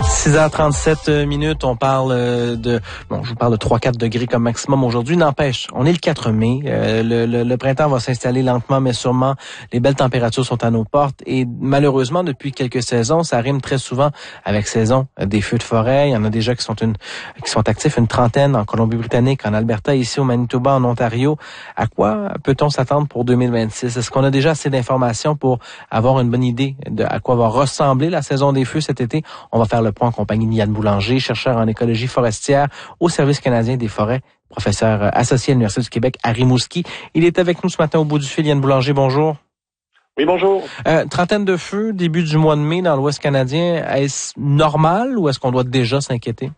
6h37, on parle je vous parle de 3-4 degrés comme maximum aujourd'hui. N'empêche, on est le 4 mai, le printemps va s'installer lentement mais sûrement. Les belles températures sont à nos portes et malheureusement, depuis quelques saisons, ça rime très souvent avec saison des feux de forêt. Il y en a déjà qui sont actifs, une trentaine en Colombie-Britannique, en Alberta, ici au Manitoba, en Ontario. À quoi peut-on s'attendre pour 2026? Est-ce qu'on a déjà assez d'informations pour avoir une bonne idée de à quoi va ressembler la saison des feux cet été? On va faire le point en compagnie de Yann Boulanger, chercheur en écologie forestière au Service canadien des forêts, professeur associé à l'Université du Québec à Rimouski. Il est avec nous ce matin au bout du fil. Yann Boulanger, bonjour. Oui, bonjour. Trentaine de feux, début du mois de mai dans l'Ouest canadien. Est-ce normal ou est-ce qu'on doit déjà s'inquiéter?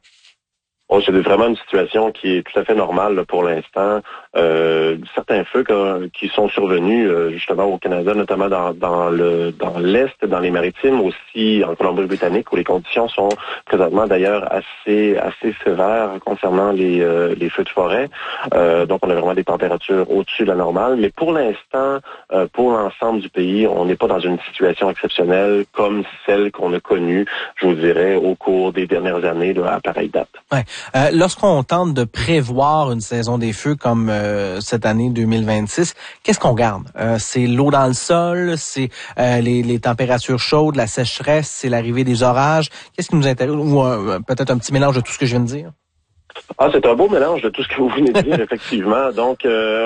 Oh, c'est vraiment une situation qui est tout à fait normale là, pour l'instant. Certains feux qui sont survenus justement au Canada, notamment dans l'Est, dans les maritimes, aussi en Colombie-Britannique, où les conditions sont présentement d'ailleurs assez sévères concernant les feux de forêt. Donc on a vraiment des températures au-dessus de la normale. Mais pour l'instant, pour l'ensemble du pays, on n'est pas dans une situation exceptionnelle comme celle qu'on a connue, je vous dirais, au cours des dernières années là, à pareille date. Ouais. Lorsqu'on tente de prévoir une saison des feux comme cette année 2026, qu'est-ce qu'on garde? C'est l'eau dans le sol, c'est les températures chaudes, la sécheresse, c'est l'arrivée des orages. Qu'est-ce qui nous intéresse? Ou peut-être un petit mélange de tout ce que je viens de dire? C'est un beau mélange de tout ce que vous venez de dire, effectivement. Donc,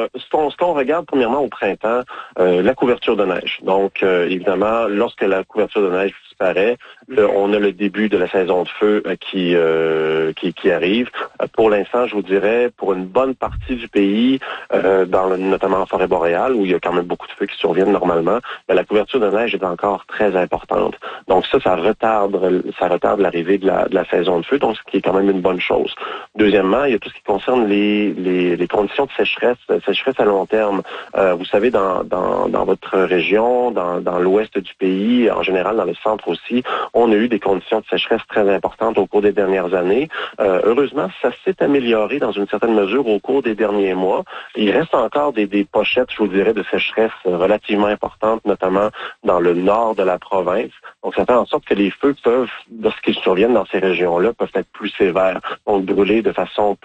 ce qu'on regarde premièrement au printemps, la couverture de neige. Donc, évidemment, lorsque la couverture de neige disparaît, on a le début de la saison de feu qui arrive. Pour l'instant, je vous dirais, pour une bonne partie du pays, notamment en forêt boréale, où il y a quand même beaucoup de feux qui surviennent normalement, mais la couverture de neige est encore très importante. Donc ça retarde l'arrivée de la saison de feu, donc ce qui est quand même une bonne chose. Deuxièmement, il y a tout ce qui concerne les conditions de sécheresse à long terme. Vous savez, dans votre région, dans l'ouest du pays, en général dans le centre aussi, on a eu des conditions de sécheresse très importantes au cours des dernières années. Heureusement, ça s'est amélioré dans une certaine mesure au cours des derniers mois. Il reste encore des pochettes, je vous dirais, de sécheresse relativement importantes, notamment dans le nord de la province. Donc, ça fait en sorte que les feux peuvent, lorsqu'ils surviennent dans ces régions-là, peuvent être plus sévères. Donc, brûler de façon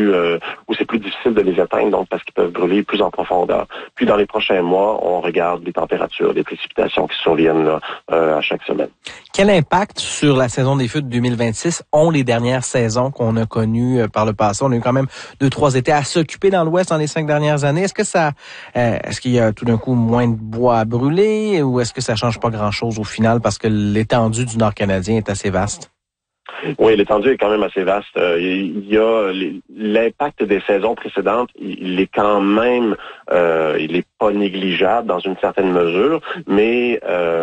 où c'est plus difficile de les atteindre, donc parce qu'ils peuvent brûler plus en profondeur. Puis, dans les prochains mois, on regarde les températures, les précipitations qui surviennent là, à chaque semaine. Quel impact sur la saison des feux de 2026 ont les dernières saisons qu'on a connues par le passé? On a eu quand même 2-3 étés à s'occuper dans l'Ouest dans les 5 dernières années. Est-ce qu'il y a tout d'un coup moins de bois à brûler ou est-ce que ça change pas grand-chose au final parce que l'étendue du Nord canadien est assez vaste? Oui, l'étendue est quand même assez vaste. Il y a l'impact des saisons précédentes, il est quand même, il est pas négligeable dans une certaine mesure, mais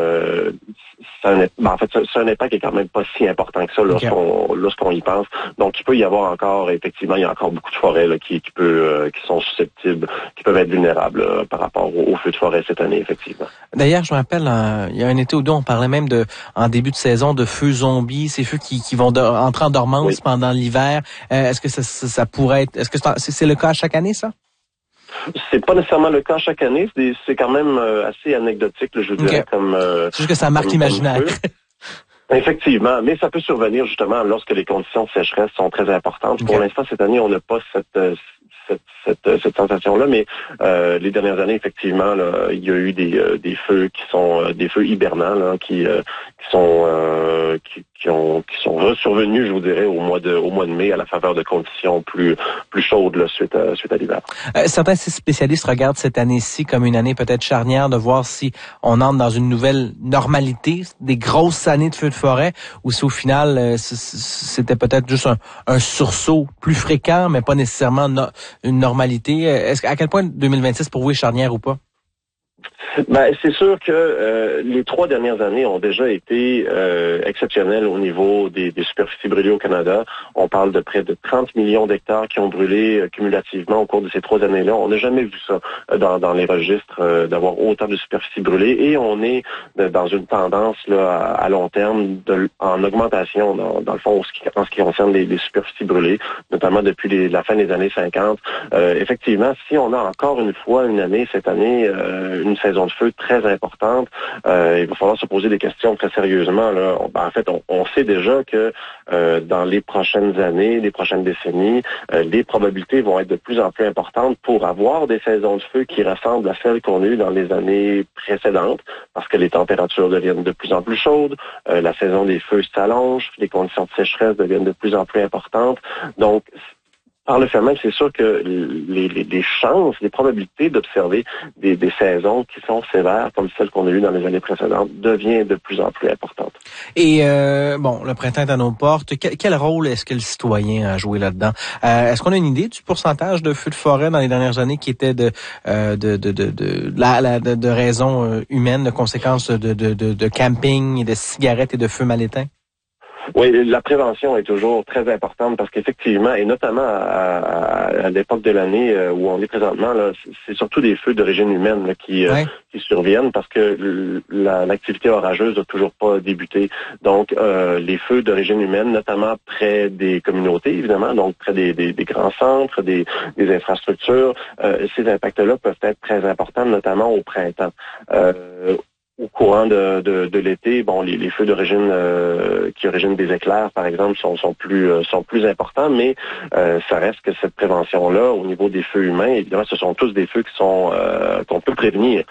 c'est un impact qui est quand même pas si important que ça lorsqu'on y pense. Donc, il peut y avoir encore, effectivement, il y a encore beaucoup de forêts là, qui sont susceptibles, qui peuvent être vulnérables par rapport aux feux de forêt cette année, effectivement. D'ailleurs, je me rappelle, il y a un été ou deux, on parlait même en début de saison de feux zombies, ces feux qui vont entrer en dormance pendant l'hiver. Est-ce que ça pourrait être... Est-ce que c'est le cas chaque année, ça? C'est pas nécessairement le cas chaque année. C'est quand même assez anecdotique, là, je dirais, comme... c'est juste que ça marque l'imaginaire. Effectivement, mais ça peut survenir justement lorsque les conditions de sécheresse sont très importantes. Pour l'instant, cette année, on n'a pas cette sensation-là, mais les dernières années, effectivement, là, il y a eu des feux qui sont des feux hibernants là, qui sont survenus, je vous dirais, au mois de mai à la faveur de conditions plus chaudes là, suite à l'hiver. Certains spécialistes regardent cette année-ci comme une année peut-être charnière de voir si on entre dans une nouvelle normalité, des grosses années de feux de forêt, ou si au final c'était peut-être juste un sursaut plus fréquent, mais pas nécessairement une normalité. À quel point 2026 pour vous est charnière ou pas? C'est sûr que les 3 dernières années ont déjà été exceptionnelles au niveau des superficies brûlées au Canada. On parle de près de 30 millions d'hectares qui ont brûlé cumulativement au cours de ces 3 années-là. On n'a jamais vu ça dans les registres d'avoir autant de superficies brûlées et on est dans une tendance là à long terme en augmentation dans le fond en ce qui concerne les superficies brûlées, notamment depuis la fin des années 50. Effectivement, si on a encore une fois une année cette année une saison saison de feu très importante. Il va falloir se poser des questions très sérieusement. Là. On sait déjà que dans les prochaines années, les prochaines décennies, les probabilités vont être de plus en plus importantes pour avoir des saisons de feu qui ressemblent à celles qu'on a eues dans les années précédentes, parce que les températures deviennent de plus en plus chaudes, la saison des feux s'allonge, les conditions de sécheresse deviennent de plus en plus importantes. Donc, par le fait même, c'est sûr que les chances, les probabilités d'observer des saisons qui sont sévères, comme celles qu'on a eues dans les années précédentes, deviennent de plus en plus importantes. Et le printemps est à nos portes. Quel rôle est-ce que le citoyen a joué là-dedans? Est-ce qu'on a une idée du pourcentage de feux de forêt dans les dernières années qui étaient de raisons humaines, de conséquences de camping, de cigarettes et de feux mal éteints? Oui, la prévention est toujours très importante parce qu'effectivement, et notamment à l'époque de l'année où on est présentement, là, c'est surtout des feux d'origine humaine là, qui surviennent parce que l'activité orageuse n'a toujours pas débuté. Donc, les feux d'origine humaine, notamment près des communautés, évidemment, donc près des grands centres, des infrastructures, ces impacts-là peuvent être très importants, notamment au printemps. Au courant de l'été, bon, les feux d'origine qui originent des éclairs, par exemple, sont plus importants, mais ça reste que cette prévention-là, au niveau des feux humains, évidemment, ce sont tous des feux qui sont qu'on peut prévenir.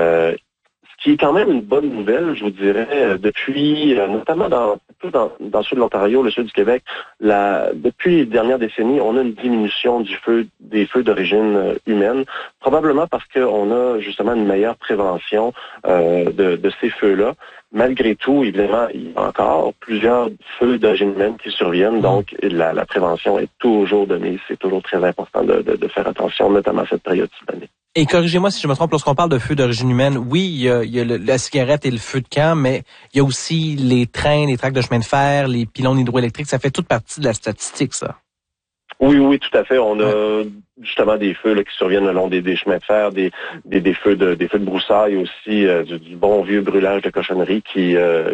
Ce qui est quand même une bonne nouvelle, je vous dirais, depuis, notamment dans le sud de l'Ontario, le sud du Québec, depuis les dernières décennies, on a une diminution des feux d'origine humaine, probablement parce qu'on a justement une meilleure prévention de ces feux-là. Malgré tout, évidemment, il y a encore plusieurs feux d'origine humaine qui surviennent, donc la prévention est toujours de mise. C'est toujours très important de faire attention, notamment à cette période-ci de l'année. Et corrigez-moi si je me trompe, lorsqu'on parle de feux d'origine humaine, oui, il y a la cigarette et le feu de camp, mais il y a aussi les trains, les tracts de chemin de fer, les pylônes hydroélectriques. Ça fait toute partie de la statistique, ça. Oui, tout à fait. On a justement des feux là, qui surviennent le long des chemins de fer, des feux de broussailles aussi, du bon vieux brûlage de cochonneries puis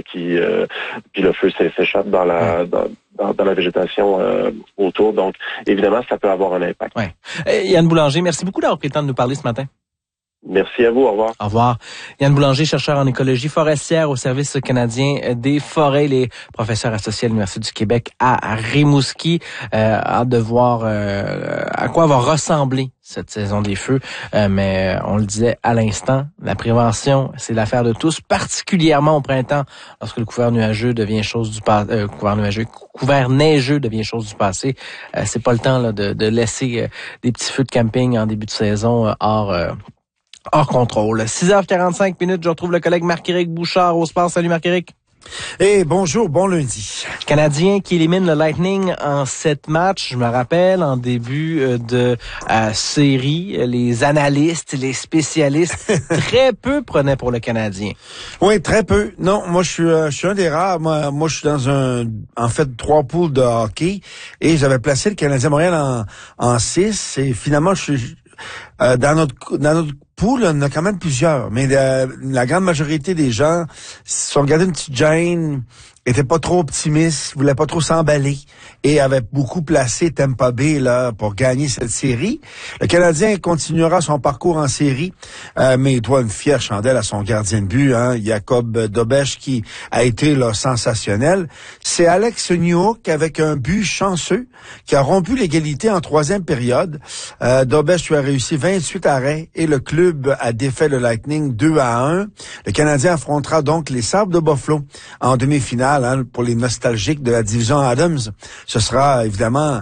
le feu s'échappe dans la végétation autour. Donc, évidemment, ça peut avoir un impact. Ouais. Yann Boulanger, merci beaucoup d'avoir pris le temps de nous parler ce matin. Merci à vous. Au revoir. Au revoir. Yann Boulanger, chercheur en écologie forestière au Service canadien des forêts, les professeurs associés à l'Université du Québec à Rimouski. Hâte de voir à quoi va ressembler cette saison des feux. Mais on le disait à l'instant, la prévention, c'est l'affaire de tous, particulièrement au printemps, lorsque le couvert neigeux devient chose du passé. Couvert neigeux devient chose du passé. C'est pas le temps là, de laisser des petits feux de camping en début de saison hors contrôle. 6h45, je retrouve le collègue Marc-Éric Bouchard au sport. Salut Marc-Éric. Bonjour, bon lundi. Canadien qui élimine le Lightning en 7 matchs. Je me rappelle, en début de série, les analystes, les spécialistes, très peu prenaient pour le Canadien. Oui, très peu. Non, moi je suis un des rares. Moi je suis dans 3 poules de hockey et j'avais placé le Canadien Montréal en 6 et finalement je suis dans notre poule, il y en a quand même plusieurs, mais la grande majorité des gens se sont regardés une petite gêne, étaient pas trop optimistes, voulaient pas trop s'emballer et avaient beaucoup placé Tampa Bay là pour gagner cette série. Le Canadien continuera son parcours en série, mais il doit une fière chandelle à son gardien de but, Jacob Dobeš, qui a été là sensationnel. C'est Alex Newhook avec un but chanceux qui a rompu l'égalité en 3e période. Dobeš lui a réussi 28 arrêts et le club a défait le Lightning 2-1. Le Canadien affrontera donc les Sabres de Buffalo en demi-finale pour les nostalgiques de la division Adams. Ce sera évidemment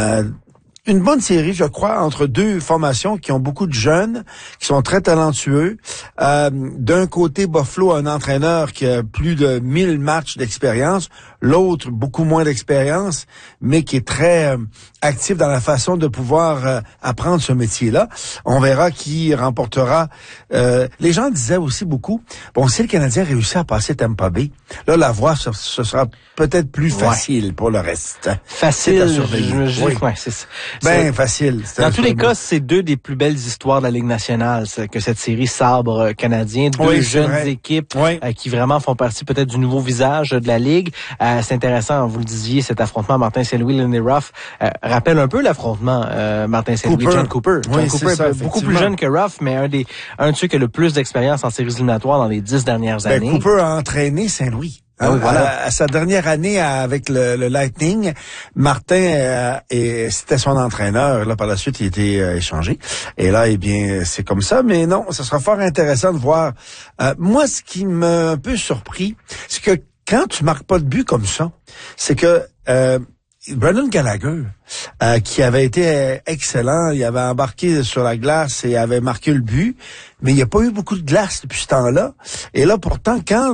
une bonne série, je crois, entre deux formations qui ont beaucoup de jeunes, qui sont très talentueux. D'un côté, Buffalo a un entraîneur qui a plus de 1000 matchs d'expérience, l'autre beaucoup moins d'expérience, mais qui est très actif dans la façon de pouvoir apprendre ce métier-là. On verra qui remportera. Les gens disaient aussi beaucoup, bon, si le Canadien réussit à passer Tampa Bay, là, la voie, ce sera peut-être plus facile pour le reste. Facile, c'est à surveiller. ouais, c'est ça. Ben facile. Dans tous les cas, c'est deux des plus belles histoires de la Ligue nationale, que cette série sabre canadien. Deux jeunes équipes qui vraiment font partie peut-être du nouveau visage de la Ligue. C'est intéressant, vous le disiez, cet affrontement Martin Saint-Louis, Lindy Ruff rappelle un peu l'affrontement Martin Saint-Louis, John Cooper. John Cooper est beaucoup plus jeune que Ruff, mais un de ceux qui a le plus d'expérience en séries éliminatoires dans les 10 dernières années. Cooper a entraîné Saint-Louis. Ah oui, voilà. À sa dernière année avec le Lightning, Martin c'était son entraîneur. Là, par la suite, il a été échangé. Et là, eh bien, c'est comme ça. Mais non, ça sera fort intéressant de voir. Moi, ce qui m'a un peu surpris, c'est que quand tu marques pas de but comme ça, c'est que Brendan Gallagher, qui avait été excellent, il avait embarqué sur la glace et avait marqué le but, mais il n'y a pas eu beaucoup de glace depuis ce temps-là. Et là, pourtant, quand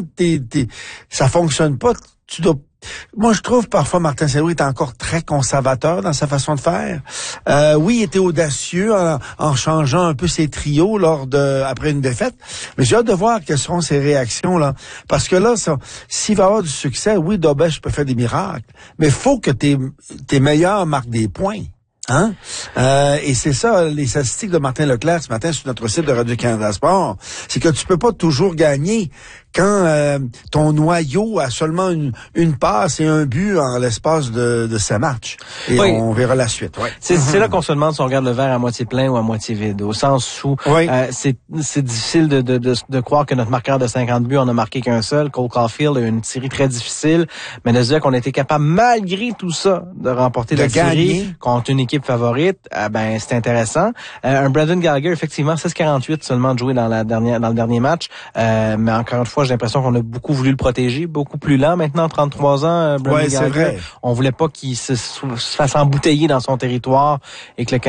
ça fonctionne pas, tu dois... Moi, je trouve parfois Martin Saint-Louis est encore très conservateur dans sa façon de faire. Oui, il était audacieux en changeant un peu ses trios après une défaite. Mais j'ai hâte de voir quelles seront ses réactions là, parce que là, s'il va avoir du succès, oui, Dobèche peut faire des miracles, mais faut que tes meilleurs marquent des points. Hein? Et c'est ça, les statistiques de Martin Leclerc ce matin sur notre site de Radio-Canada Sport, c'est que tu peux pas toujours gagner quand ton noyau a seulement une passe et un but en l'espace de 5 matchs. Et on verra la suite. Ouais. C'est là qu'on se demande si on regarde le verre à moitié plein ou à moitié vide, au sens où c'est difficile de croire que notre marqueur de 50 buts, on a marqué qu'un seul. Cole Caulfield a eu une série très difficile, mais de se dire qu'on a été capable, malgré tout ça, de remporter la série contre une équipe favorite, ben c'est intéressant. Un Brendan Gallagher, effectivement, 6-48 seulement de jouer dans le dernier match, mais encore une fois, j'ai l'impression qu'on a beaucoup voulu le protéger, beaucoup plus lent maintenant, 33 ans, Brendan Gallagher. Vrai. On voulait pas qu'il se fasse embouteiller dans son territoire et que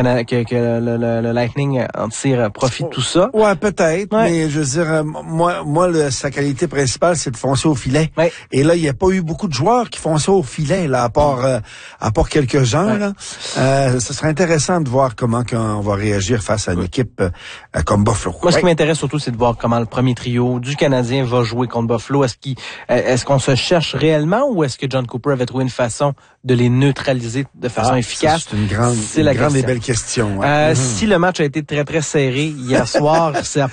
le Lightning en tire profit de tout ça. Ouais, peut-être, mais je veux dire, moi sa qualité principale, c'est de foncer au filet. Ouais. Et là, il n'y a pas eu beaucoup de joueurs qui fonçaient au filet, là, à part quelques-uns, là. Ce serait intéressant de voir comment on va réagir face à une équipe comme Buffalo. Moi, ce qui m'intéresse surtout, c'est de voir comment le premier trio du Canadien va jouer contre Buffalo. Est-ce qu'on se cherche réellement ou est-ce que John Cooper avait trouvé une façon de les neutraliser de façon efficace? C'est une grande et belle question. Si le match a été très, très serré hier soir, c'est